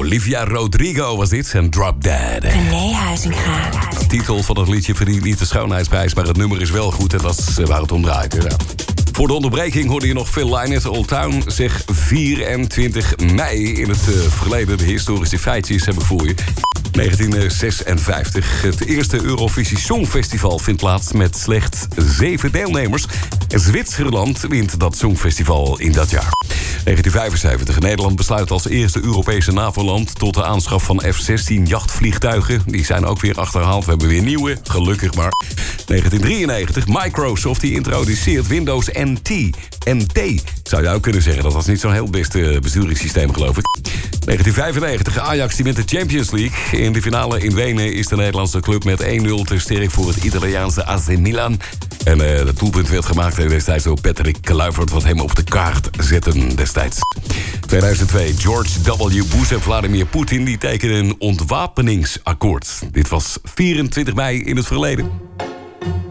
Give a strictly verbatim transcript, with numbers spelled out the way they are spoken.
Olivia Rodrigo was dit en Drop Dead. René Huizinga. De titel van het liedje verdient niet de schoonheidsprijs, maar het nummer is wel goed. En dat is waar het om draait. Ja. Voor de onderbreking hoorde je nog Phil Lynott, Old Town. Zeg vierentwintig mei in het uh, verleden. De historische feitjes heb ik voor je. negentien zesenvijftig. Het eerste Eurovisie Songfestival vindt plaats met slechts zeven deelnemers. Zwitserland wint dat Songfestival in dat jaar. negentien vijfenzeventig. Nederland besluit als eerste Europese NAVO-land tot de aanschaf van F zestien jachtvliegtuigen. Die zijn ook weer achterhaald. We hebben weer nieuwe, gelukkig maar. negentien drieënnegentig. Microsoft die introduceert Windows N T. N T zou je ook kunnen zeggen. Dat was niet zo'n heel beste besturingssysteem, geloof ik. negentien vijfennegentig. Ajax die wint de Champions League. In de finale in Wenen is de Nederlandse club met één nul te sterk voor het Italiaanse A C Milan. En uh, het doelpunt werd gemaakt destijds door Patrick Kluivert, wat hem op de kaart zette destijds. tweeduizend twee. George W. Bush en Vladimir Poetin die tekenen een ontwapeningsakkoord. Dit was vierentwintig mei in het verleden.